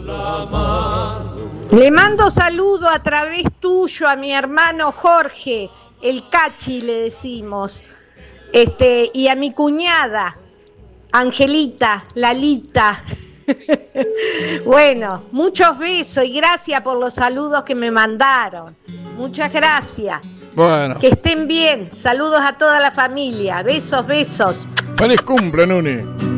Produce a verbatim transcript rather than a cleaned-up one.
Le mando saludo a través tuyo a mi hermano Jorge, el Cachi le decimos, este, y a mi cuñada, Angelita, Lalita. Bueno, muchos besos y gracias por los saludos que me mandaron. Muchas gracias. Bueno. Que estén bien. Saludos a toda la familia. Besos, besos. Feliz cumple, Nuni.